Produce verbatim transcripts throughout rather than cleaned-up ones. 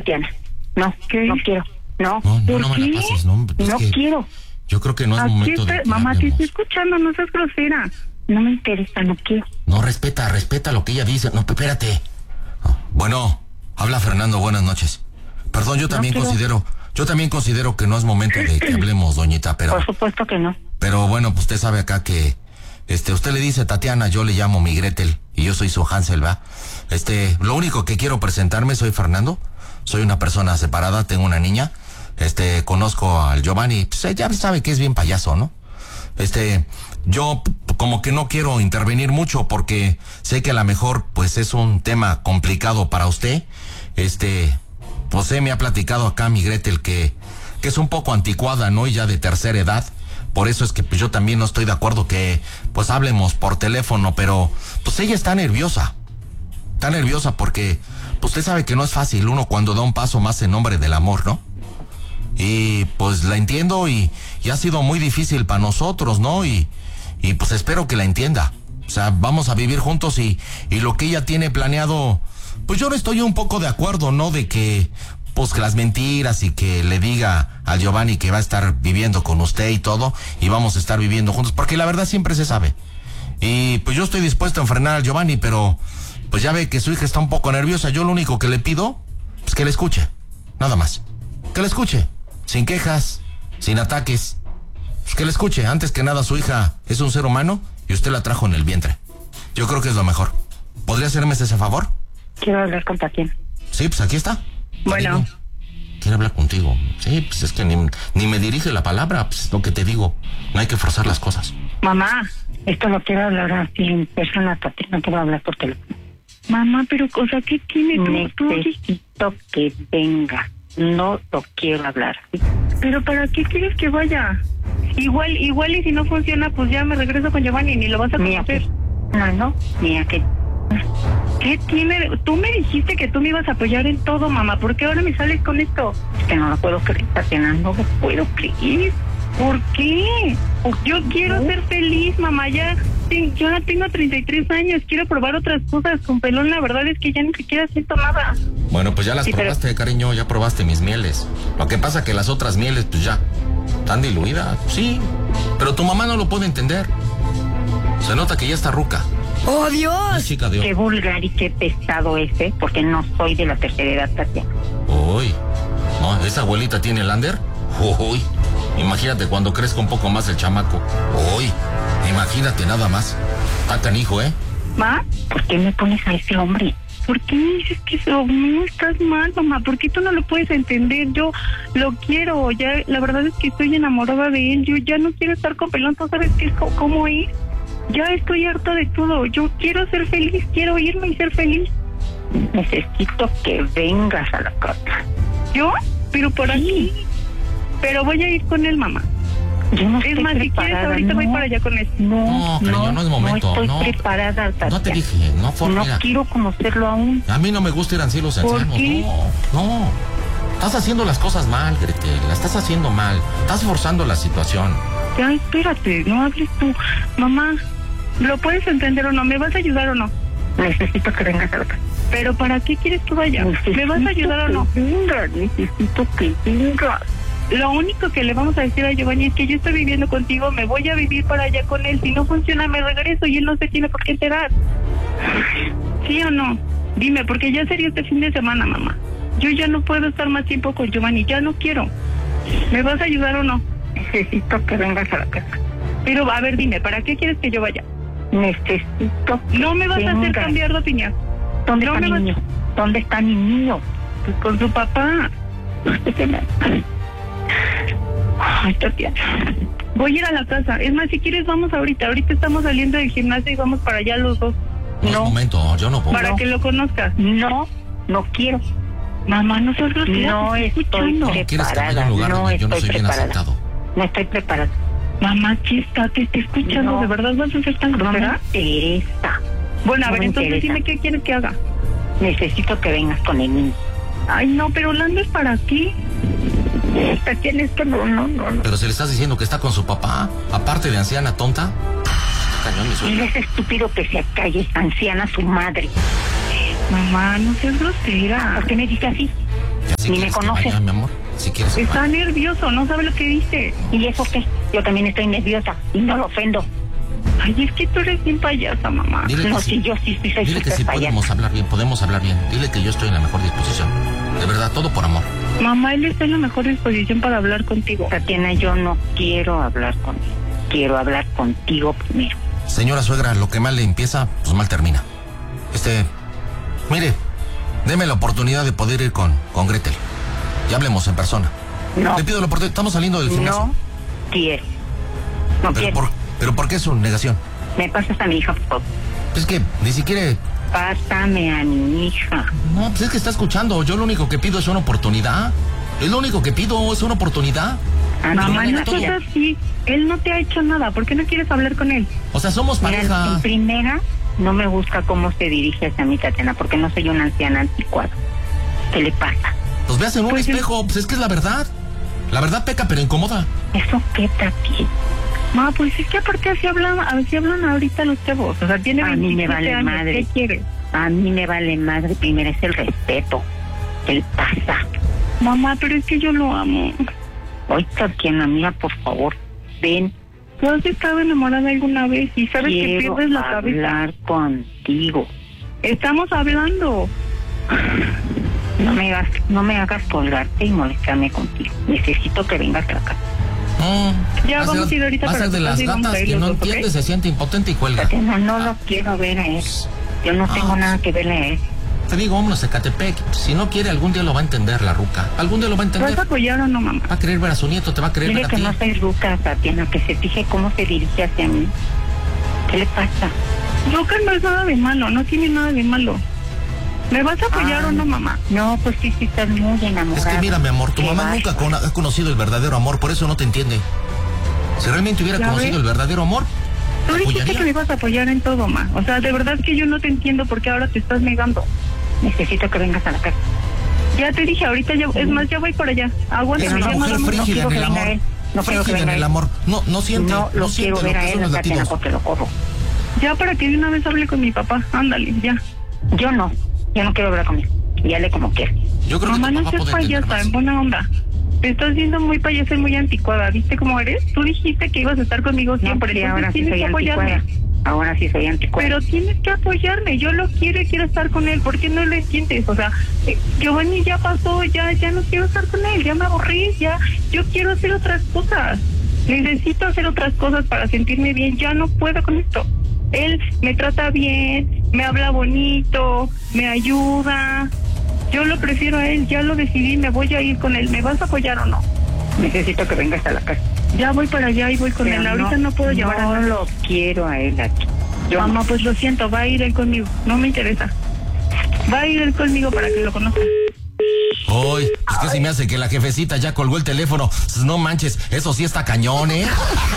Tatiana. No, ¿qué? No quiero. No, No, no, ¿por no me qué? la pases, no. Es no que quiero. Yo creo que no es Aquí momento está, de que mamá, te hablemos. estoy escuchando, no seas grosera. No me interesa, no quiero. No, respeta, respeta lo que ella dice. No, espérate. Bueno, habla Fernando, buenas noches. Perdón, yo también no considero, yo también considero que no es momento de que hablemos, doñita, pero... Por supuesto que no. Pero bueno, pues usted sabe acá que, este, usted le dice Tatiana, yo le llamo mi Gretel, y yo soy su Hansel, ¿va? Este, lo único que quiero presentarme, soy Fernando, soy una persona separada, tengo una niña, este, conozco al Giovanni, pues ya sabe que es bien payaso, ¿no? Este, yo como que no quiero intervenir mucho porque sé que a lo mejor pues es un tema complicado para usted. Este, José me ha platicado acá mi Gretel que, que es un poco anticuada, ¿no? Y ya de tercera edad. Por eso es que pues yo también no estoy de acuerdo que pues hablemos por teléfono, pero pues ella está nerviosa. Está nerviosa porque pues usted sabe que no es fácil uno cuando da un paso más en nombre del amor, ¿no? Y pues la entiendo y, y ha sido muy difícil para nosotros, ¿no? Y, y pues espero que la entienda. O sea, vamos a vivir juntos y, y lo que ella tiene planeado, pues yo no estoy un poco de acuerdo, ¿no? De que, pues que las mentiras y que le diga al Giovanni que va a estar viviendo con usted y todo, y vamos a estar viviendo juntos, porque la verdad siempre se sabe. Y pues yo estoy dispuesto a enfrenar al Giovanni, pero pues ya ve que su hija está un poco nerviosa. Yo lo único que le pido, pues que le escuche, nada más. Que le escuche. Sin quejas, sin ataques. Pues que le escuche. Antes que nada, su hija es un ser humano y usted la trajo en el vientre. Yo creo que es lo mejor. ¿Podría hacerme ese favor? Quiero hablar con Tatiana. Sí, pues aquí está. Bueno. Digo, quiere hablar contigo. Sí, pues es que ni, ni me dirige la palabra, pues es lo que te digo. No hay que forzar las cosas. Mamá, esto lo quiero hablar así en persona, Tatiana. No quiero hablar por teléfono. Mamá, pero, o sea, ¿qué tiene? Necesito que venga. No lo quiero hablar. ¿Pero para qué quieres que vaya? Igual, igual y si no funciona, pues ya me regreso con Giovanni y ni lo vas a conocer. No, no, mira que... ¿Qué tiene? Tú me dijiste que tú me ibas a apoyar en todo, mamá. ¿Por qué ahora me sales con esto? Es que no lo puedo creer, Tatiana, no lo puedo creer. ¿Por qué? Yo quiero ser feliz, mamá. Ya, yo ya tengo treinta y tres años. Quiero probar otras cosas. Con pelón, la verdad es que ya ni siquiera siento nada. Bueno, pues ya las sí, probaste, pero... cariño. Ya probaste mis mieles. Lo que pasa que las otras mieles, pues ya, están diluidas. Sí, pero tu mamá no lo puede entender. Se nota que ya está ruca. ¡Oh, Dios! Chica de... Qué vulgar y qué pesado ese, porque no soy de la tercera edad, Tatiana. Uy, ¿no? ¿Esa abuelita tiene el under? Uy, imagínate cuando crezca un poco más el chamaco. Uy, imagínate nada más. Está canijo, ¿eh? ¿Ma? ¿Por qué me pones a ese hombre? ¿Por qué me dices que eso? No estás mal, mamá. ¿Por qué tú no lo puedes entender? Yo lo quiero. Ya, la verdad es que estoy enamorada de él. Yo ya no quiero estar con pelón. ¿Tú sabes qué es, cómo es? Ya estoy harta de todo. Yo quiero ser feliz. Quiero irme y ser feliz. Necesito que vengas a la casa. ¿Yo? Pero por aquí. Pero voy a ir con él, mamá. Yo no es más, si quieres, ahorita no. voy para allá con él. No, no, cariño, no es momento. No estoy no. preparada, Tatiana. No te dije, no, for, No mira. quiero conocerlo aún. A mí no me gusta ir a los ancianos. ¿Por qué? No, no. Estás haciendo las cosas mal, Gretel. La estás haciendo mal. Estás forzando la situación. Ya, espérate, no hables tú. Mamá, ¿lo puedes entender o no? ¿Me vas a ayudar o no? Necesito que vengas a la casa. ¿Pero para qué quieres tú vaya? ¿Me vas a ayudar o no? Venga, necesito que vengas. Lo único que le vamos a decir a Giovanni es que yo estoy viviendo contigo, me voy a vivir para allá con él. Si no funciona, me regreso y él no se tiene por qué enterar. ¿Sí o no? Dime, porque ya sería este fin de semana, mamá. Yo ya no puedo estar más tiempo con Giovanni, ya no quiero. ¿Me vas a ayudar o no? Necesito que vengas a la casa. Pero, a ver, dime, ¿para qué quieres que yo vaya? Necesito que No me vas vengas. a hacer cambiar de opinión. ¿Dónde no está mi vas... niño? ¿Dónde está mi niño? Pues con su papá. Ay, Tatiana. Voy a ir a la casa. Es más, si quieres, vamos ahorita. Ahorita estamos saliendo del gimnasio y vamos para allá los dos. No, no. Es momento, yo no puedo. Para que lo conozcas. No, no quiero. Mamá, no seas grosera. No estoy preparada. No quieres cambiar un lugar no donde yo no soy preparada. bien aceptado. No estoy preparada. Mamá, chista, te estoy escuchando. No. ¿De verdad vas a ser tan grosera? No me interesa. Bueno, a ver, no entonces interesa. Dime qué quieres que haga. Necesito que vengas con el niño. Ay, no, pero Orlando es para ti. Tienes que no, no, no, no. Pero si le estás diciendo que está con su papá, aparte de anciana tonta. Cañón, mi y es estúpido que se calle, anciana su madre. Mamá, no seas grosera. ¿Por qué me dices así? Ya si Ni me conoce. Vaya, mi amor, si quieres. Está vaya. nervioso, no sabe lo que dice. ¿Y eso qué? Yo también estoy nerviosa y no lo ofendo. Ay, es que tú eres bien payasa, mamá. Dile No, que sí, sí. yo sí, sí soy Dile que súper sí payasa. podemos hablar bien, podemos hablar bien. Dile que yo estoy en la mejor disposición. De verdad, todo por amor. Mamá, él está en la mejor disposición para hablar contigo. Tatiana, yo no quiero hablar con él. Quiero hablar contigo primero. Señora suegra, lo que mal le empieza, pues mal termina. Este, mire, deme la oportunidad de poder ir con, con Gretel. Y hablemos en persona. No. Le pido la oportunidad, estamos saliendo del gimnasio. No quiero. No pero, quiero. por, pero ¿por qué su negación? Me pasas a mi hija, por favor. Es que ni siquiera... Pásame a mi hija. No, pues es que está escuchando. Yo lo único que pido es una oportunidad. Es lo único que pido, es una oportunidad. A Mamá, mi no hija. seas así. Él no te ha hecho nada. ¿Por qué no quieres hablar con él? O sea, somos Mira, pareja. en primera, no me gusta cómo se dirige hacia mí, Tatiana, porque no soy una anciana anticuada. ¿Qué le pasa? Pues veas en un Pues, espejo, pues es que es la verdad. La verdad peca, pero incomoda. ¿Eso qué, Tati? Ma, pues es que aparte así hablan, así hablan ahorita los chavos. O sea, tiene A mí me veintisiete vale años. madre. ¿Qué quieres? A mí me vale madre, primero es el respeto. ¿Qué pasa? Mamá, pero es que yo lo amo. Oye, Tatiana, mira, por favor, ven. ¿Tú has estado enamorada alguna vez y sabes que Quiero pierdes la cabeza? hablar contigo. Estamos hablando. No me hagas, no me hagas colgarte y molestarme contigo. Necesito que vengas a la casa. Mm, Ya va vamos ser- a ir ahorita va a para ser de tu las casa y vamos gatas a ir que los no dos, ¿ok? entiende, se siente impotente y cuelga. Tatiana, no lo quiero ver a él. Yo no tengo Ah. nada que verle a él. Te digo, vámonos a Ecatepec. Si no quiere, algún día lo va a entender la ruca. Algún día lo va a ¿Vas entender. a apoyar o no, mamá? Va a querer ver a su nieto, te va a querer Dile ver a que ti. no soy ruca, Tatiana, que se fije cómo se dirige hacia mí. ¿Qué le pasa? Roca no es nada de malo, no tiene nada de malo. ¿Me vas a apoyar Ah. o no, mamá? No, pues sí, sí, estás muy enamorada. Es que mira, mi amor, tu Qué mamá nunca bárbaro. con- ha conocido el verdadero amor, por eso no te entiende. Si realmente hubiera ¿Ya conocido ves? el verdadero amor, Tú te dijiste apoyaría. que me ibas a apoyar en todo, ma. O sea, de verdad que yo no te entiendo por qué ahora te estás negando. Necesito que vengas a la casa. Ya te dije, ahorita ya, es más, ya voy para allá. Aguántame, Es una ya mujer nada más. frígida quiero en que el venga amor. él. No quiero que Frígida en venga el él. amor. No, no siente, No lo siente quiero lo ver que a son él, los Tatiana, latidos. porque lo corro. Ya para que de una vez hable con mi papá. Ándale, ya. Yo no, yo no quiero hablar con él. Y hable como quiera. Yo creo Mamá, que tu no papá seas puede entender payasa, más. en buena onda. Te estás viendo muy payasa y muy anticuada. ¿Viste cómo eres? Tú dijiste que ibas a estar conmigo siempre. No, sí, entonces ahora sí tienes soy que apoyarme. anticuada. Ahora sí soy anticuada. Pero tienes que apoyarme. Yo lo quiero y quiero estar con él. ¿Por qué no lo entiendes? O sea, eh, Giovanni ya pasó, ya ya no quiero estar con él. Ya me aburrí, ya. Yo quiero hacer otras cosas. Necesito hacer otras cosas para sentirme bien. Ya no puedo con esto. Él me trata bien, me habla bonito, me ayuda. Yo lo prefiero a él. Ya lo decidí, me voy a ir con él. ¿Me vas a apoyar o no? Necesito que vengas a la casa. Ya voy para allá y voy con Pero él. Ahorita no, puedo llevar a No nadie. lo quiero a él aquí. Yo Mamá, pues lo siento, va a ir él conmigo. No me interesa. Va a ir él conmigo para que lo conozca. Uy, es que si me hace que la jefecita ya colgó el teléfono. No manches, eso sí está cañón, ¿eh?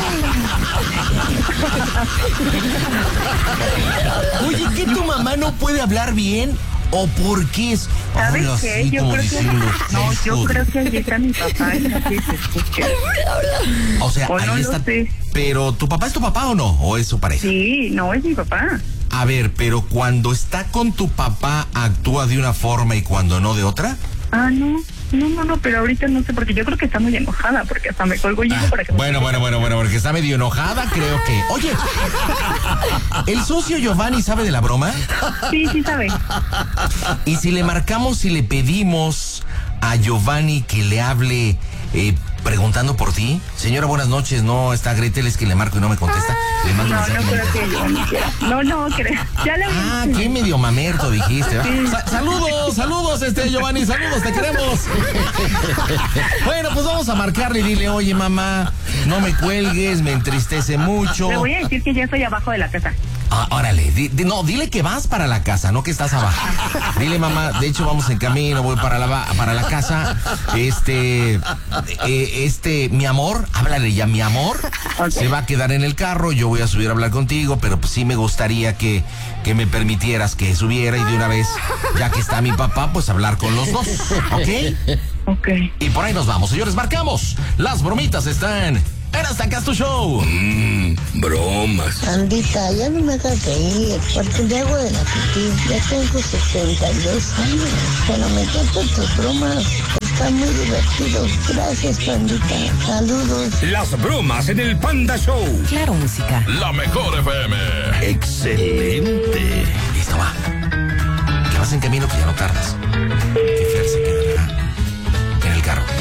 Oye, ¿qué tu mamá no puede hablar bien? ¿O por qué es? ¿Sabes Ahora qué? sí, Yo como creo que... diciendo, No, yo hijo de- creo que ahí está mi papá y no sé si se escucha. O sea, O no ahí lo está. sé. Pero, ¿tu papá es tu papá o no? ¿O es su pareja? Sí, no, es mi papá. A ver, pero cuando está con tu papá, ¿actúa de una forma y cuando no de otra? Ah, no. No, no, no, pero ahorita no sé, porque yo creo que está muy enojada, porque hasta me colgó y Ah, para que me- bueno, bueno, bueno, bueno, porque está medio enojada, creo que. Oye, ¿el socio Giovanni sabe de la broma? Sí, sí sabe. Y si le marcamos y le pedimos a Giovanni que le hable eh, preguntando por ti. Señora, buenas noches, no está Gretel, es que le marco y no me contesta. Le mando un No, no mensaje. creo que yo ni quiera. No, no, creo. Ya le Ah, qué medio mamerto dijiste. ¿verdad? Sa- saludos, saludos, este Giovanni, saludos, te queremos. Bueno, pues vamos a marcarle y dile, oye mamá, no me cuelgues, me entristece mucho. Le voy a decir que ya estoy abajo de la casa. Ah, órale, di- di- no, dile que vas para la casa, no que estás abajo. Dile, mamá, de hecho vamos en camino, voy para la ba- para la casa. Este, eh, este, mi amor, háblale ya, mi amor, Ok. se va a quedar en el carro, yo voy a subir a hablar contigo, pero pues sí me gustaría que, que me permitieras que subiera y de una vez, ya que está mi papá, pues hablar con los dos, ¿ok? Ok. Y por ahí nos vamos, señores, marcamos. Las bromitas están En Hasta Acá es tu Show. Mmm, bromas. Andita, ya no me hagas reír, porque le hago de la pipí. Ya tengo sesenta y dos años, pero me encantan tus bromas. Está muy divertido. Gracias, Pandita. Saludos. Las bromas en el Panda Show. Claro, música. La mejor F M. Excelente. Listo, va. Que vas en camino, que ya no tardas. Que Fer se quedará en el carro.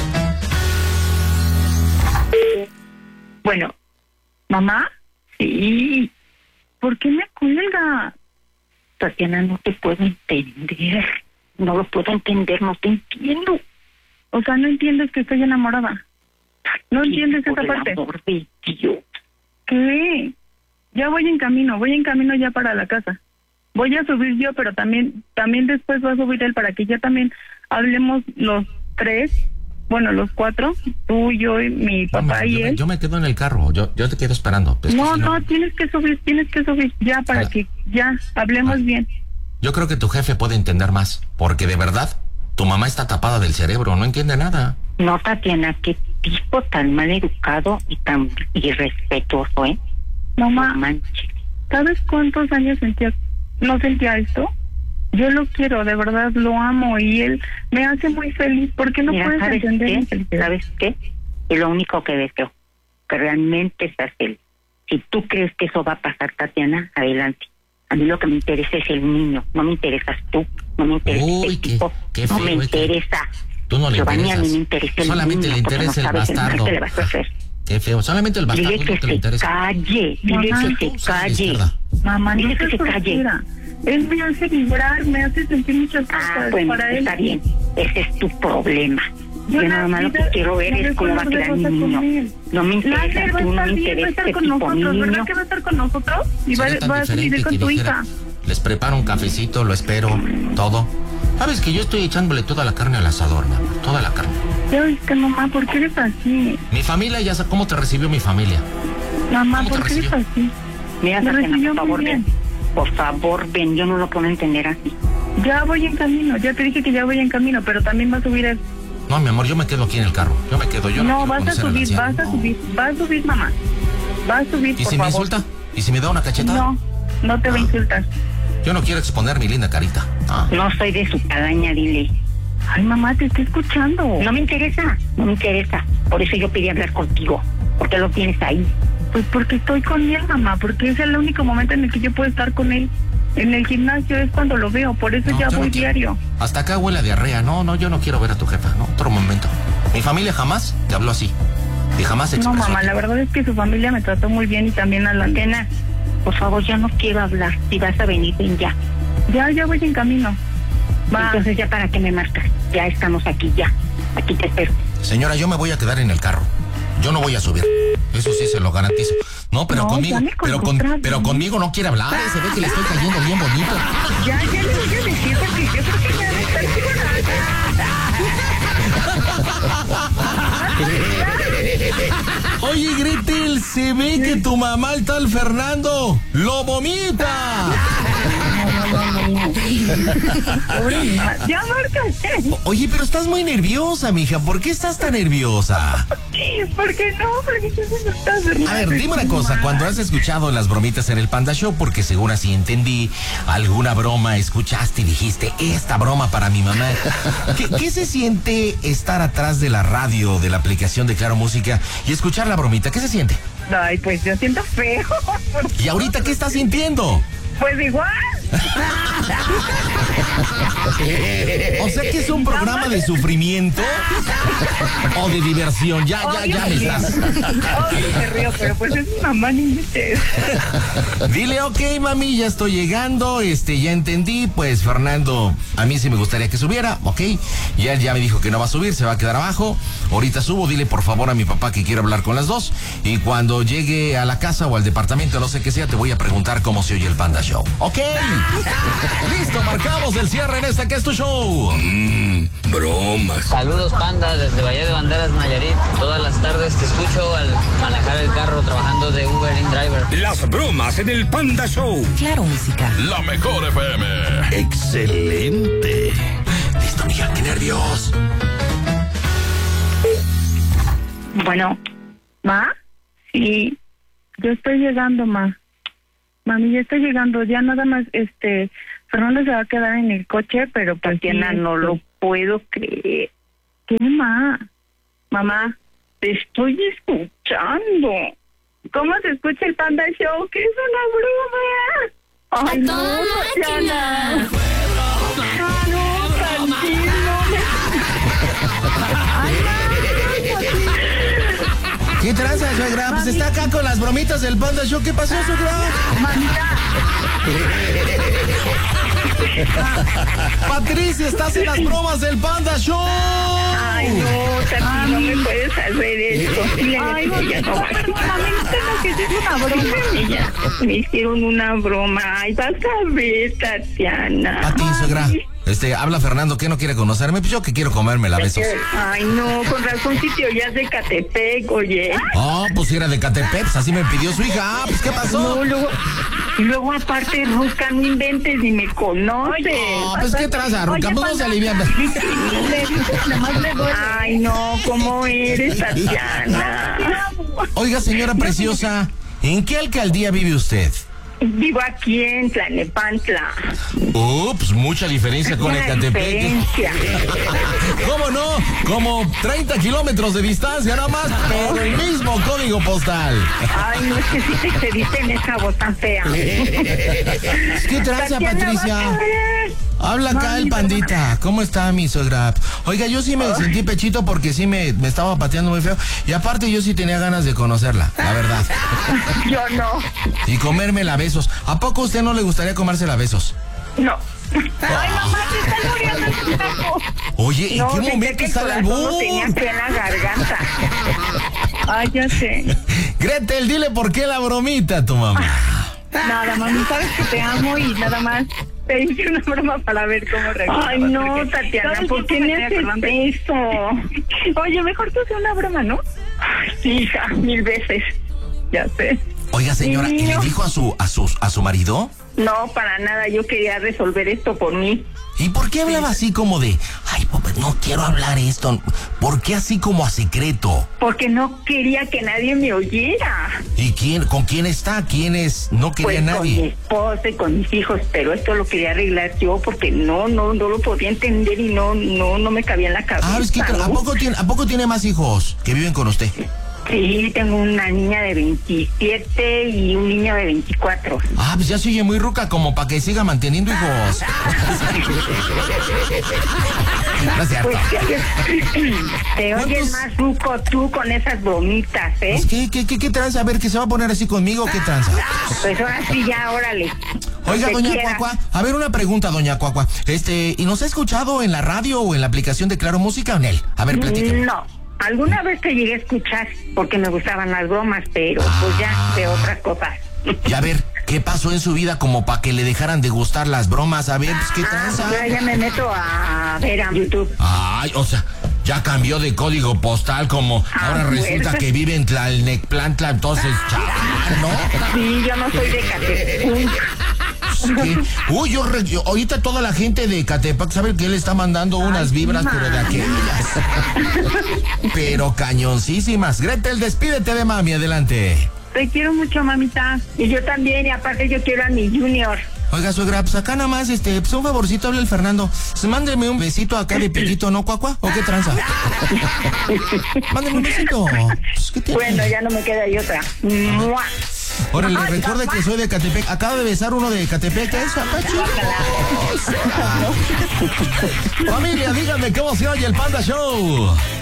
Bueno, ¿mamá? Sí. ¿Por qué me cuelga? Tatiana, no te puedo entender. No lo puedo entender, no te entiendo. O sea, no entiendes que estoy enamorada. No entiendes esa parte. Por el amor de Dios. ¿Qué? Ya voy en camino, voy en camino ya para la casa. Voy a subir yo, pero también también después va a subir él para que ya también hablemos los tres, bueno, los cuatro, tú, yo y mi papá Mamá, y yo, él. me, yo me quedo en el carro, yo, yo te quedo esperando. Es que No, si no, tienes que subir, tienes que subir ya para Hola. que ya hablemos Hola. bien. Yo creo que tu jefe puede entender más, porque de verdad, tu mamá está tapada del cerebro, no entiende nada. No, Tatiana, qué tipo tan mal educado y tan irrespetuoso, ¿eh? Mamá, No manches. ¿sabes cuántos años sentía, no sentía esto? Yo lo quiero, de verdad lo amo y él me hace muy feliz. ¿Por qué no Mira, puedes ¿sabes entender mi qué? felicidad? ¿Sabes qué? Es lo único que deseo, que realmente seas él. Si tú crees que eso va a pasar, Tatiana, adelante. A mí lo que me interesa es el niño, no me interesas tú, no me interesa Uy, este qué- tipo, qué no feo, me eh, que- interesa. Tú no le Giovanni, a mí interesas. me interesa el Solamente niño, le porque interesa no el sabes el mal bastardo. que le vas a hacer. Qué feo, solamente el bastardo Dile es que lo que le se interesa. calle, dile Mamá, que tú se sales de calle. izquierda. Mamá, no Dile que seas se calle. grosera. Él me hace vibrar, me hace sentir muchas cosas. Ah, bueno, para él. está bien, ese es tu problema. Yo Yo nada la más lo vida- que quiero ver no es me cómo va a acuerdo de quedar mi cosas con niño. él. No me interesa Láser va a tú, no estar me bien, va a interesa estar este con tipo nosotros, niño. ¿verdad que va a estar con nosotros? Y va, Sería tan va a diferente vivir con que tu dijera, hija. les preparo un cafecito, lo espero, todo. Sabes que yo estoy echándole toda la carne al asador, mi amor, toda la carne. Ya viste, mamá, ¿por qué eres así? Mi familia, ya sabes cómo te recibió mi familia. Mamá, ¿Cómo te ¿por qué eres recibió? así? Mira, Me Tatiana, recibió por muy favor, bien. ven. Por favor, ven, yo no lo puedo entender así. Ya voy en camino, ya te dije que ya voy en camino, pero también va a subir él. No, mi amor, yo me quedo aquí en el carro. Yo me quedo, yo no, No, quiero vas a conocer al subir, anciano. vas a subir, vas a subir, mamá. Vas a subir, ¿Y por si me favor. insulta? ¿Y si me da una cachetada? No, no te va a insultar. Yo no quiero exponer mi linda carita. Ah. No soy de su calaña, dile. Ay, mamá, te estoy escuchando. No me interesa, no me interesa. Por eso yo pedí hablar contigo. ¿Por qué lo tienes ahí? Pues porque estoy con él, mamá, porque es el único momento en el que yo puedo estar con él. En el gimnasio es cuando lo veo, por eso No, ya yo no voy quiero. diario. Hasta acá huele a diarrea. No, no, yo no quiero ver a tu jefa. No, otro momento. Mi familia jamás te habló así. Y jamás No, expresó. mamá, a ti. la verdad es que su familia me trató muy bien y también a la antena. Por favor, ya no quiero hablar. Si vas a venir, ven ya. Ya, ya voy en camino. Va. Entonces ya para qué me marcas. Ya estamos aquí, ya. Aquí te espero. Señora, yo me voy a quedar en el carro. Yo no voy a subir. Eso sí se lo garantizo. No, pero No, conmigo, ya me pero con, concentraste. pero conmigo no quiere hablar. Se ve que le estoy cayendo bien bonito. Ya, ya le voy a decir porque yo creo que ya me está Oye, Gretel, se ve que tu mamá, el tal Fernando, lo vomita. Pobre mamá. Ya, márcate. Oye, pero estás muy nerviosa, mija. ¿Por qué estás tan nerviosa? ¿Por qué no? Porque tú me estás A ver, dime una cosa, cuando has escuchado las bromitas en el Panda Show, porque según así entendí, alguna broma escuchaste y dijiste, esta broma para mi mamá. ¿Qué, qué se siente estar atrás de la radio, de la aplicación de Claro Música y escuchar la bromita? ¿Qué se siente? Ay, pues yo siento feo. ¿Y ahorita qué estás sintiendo? Pues igual. O sea que es un programa de sufrimiento o de diversión. Ya, ya, ya me estás. Obvio me río, pero pues es mi mamá, ni me interesa. Dile, ok, mami, ya estoy llegando, este, ya entendí, pues Fernando, a mí sí me gustaría que subiera, ok, y él ya me dijo que no va a subir, se va a quedar abajo, ahorita subo, dile por favor a mi papá que quiero hablar con las dos, y cuando llegue a la casa o al departamento, no sé qué sea, te voy a preguntar cómo se oye el Panda Show, ok, listo, marcamos el cierre en esta que es tu show. Mmm, bromas. Saludos, Panda, desde Valle de Banderas, Nayarit. Todas las tardes te escucho al manejar el carro trabajando de Uber InDriver. Las bromas en el Panda Show. Claro, música. La mejor F M. Excelente. Listo, mija, qué nervios. Bueno, ¿ma? Sí, yo estoy llegando, ma. Mami, ya estoy llegando. Ya nada más, este, Fernando se va a quedar en el coche, pero pues Tatiana, sí, no este, lo puedo creer. ¿Qué, ma? Mamá, Te estoy escuchando. ¿cómo se escucha el Panda Show? ¿Qué es una broma? Ay, no, Tatiana. Ah, no, tranquilo. ¿Qué tranza, suegra? Pues está acá con las bromitas del Panda Show. ¿Qué pasó, suegra? Patricia, estás en las bromas del Panda Show. Ay, no, Tatiana, no me puedes hacer esto. Ay, no, Ella no va. mami, no que es una broma. Ella, me hicieron una broma. Ay, vas a ver, Tatiana. A ti, suegra. Este, habla Fernando, que no quiere conocerme, pues yo que quiero comerme la besos. Ay, no, con razón si te oías de Catepec, oye. Oh, pues si era de Catepec, pues así me pidió su hija. Ah, pues ¿qué pasó? No, luego, y luego aparte, Ruca, no inventes ni me conoces. Oh, pues qué tranza, Ruca, pues no se alivian. Ay, no, ¿cómo eres, Tatiana? Oiga, señora preciosa, ¿en qué alcaldía vive usted? Vivo aquí en Tlalnepantla. Ups, mucha diferencia con Una Ecatepec. diferencia. ¿Cómo no? Como treinta kilómetros de distancia nada más, pero el mismo código postal. Ay, no, es que sí te excediste en esa voz tan fea. ¿Qué tranza, Tatiana, Patricia? vas a ver. Habla acá Mami, el pandita. ¿Cómo está mi suegra? Oiga, yo sí me sentí pechito porque sí me, me estaba pateando muy feo. Y aparte yo sí tenía ganas de conocerla, la verdad. Yo no. Y comérmela a besos. ¿A poco a usted no le gustaría comérsela a besos? No. Ay, mamá, te está muriendo el taco. Oye, ¿en No, qué pensé momento que el está el corazón lo albur? tenía aquí en la garganta. Ay, ya sé. Gretel, dile por qué la bromita a tu mamá. Nada, mami, sabes que te amo y nada más te hice una broma para ver cómo reaccionas. Ay, no, Tatiana, ¿por qué me haces eso? Oye, mejor tú haces una broma, ¿no? Ay, hija, mil veces. Ya sé. Oiga, señora, ¿y le Niño. dijo a su, a su, a su marido? No, para nada, yo quería resolver esto por mí. ¿Y por qué hablaba así como de, ay, pues, no quiero hablar esto? ¿Por qué así como a secreto? Porque no quería que nadie me oyera. ¿Y quién, con quién está? ¿Quién es? No quería Pues con mi nadie. esposa y con mis hijos, pero esto lo quería arreglar yo porque no, no, no lo podía entender y no, no, no me cabía en la cabeza. Ah, es que, ¿a ¿no? poco tiene, a poco tiene más hijos que viven con usted? Sí, tengo una niña de veintisiete y un niño de veinticuatro. Ah, pues ya se oye muy ruca como para que siga manteniendo hijos. No es cierto. Pues te, te oyes ¿Cuántos? más ruco tú con esas bromitas, ¿eh? Pues, ¿Qué, qué, qué, qué tranza? A ver, ¿que se va a poner así conmigo? ¿Qué tranza? Pues ahora sí ya, órale. Oiga, Donde doña quiera. Cuacua, a ver una pregunta, doña Cuacua. Este, ¿y nos ha escuchado en la radio o en la aplicación de Claro Música o en él? A ver, platíqueme. No, alguna vez te llegué a escuchar porque me gustaban las bromas, pero pues ya de otras cosas. Y a ver, ¿qué pasó en su vida como para que le dejaran de gustar las bromas? A ver, pues, ¿qué Ah, tranza? pues ya, ya me meto a ver a YouTube. Ay, o sea, ya cambió de código postal como Ah, ahora pues. resulta que vive en Tlalnepantla, entonces, chaval, ¿no? Sí, yo no soy de Catepec. ¿Qué? Uy, yo, re- yo- ahorita toda la gente de Catepec sabe que él está mandando unas vibras, pero de aquellas. Pero cañoncísimas. Gretel, despídete de mami, adelante. Te quiero mucho, mamita. Y yo también, y aparte yo quiero a mi Junior. Oiga, suegra, pues acá nada más, este, pues un favorcito, hable el Fernando. Pues mándeme un besito acá de piquito, ¿no, Cuacua? ¿O qué tranza? Mándeme un besito. Pues, ¿qué tiene? Bueno, ya no me queda y otra. ¡Mua! Órale, Ay, recuerde papá. que soy de Catepec. Acaba de besar uno de Catepec. Eso, acá, chicos. Familia, díganme cómo se oye el Panda Show.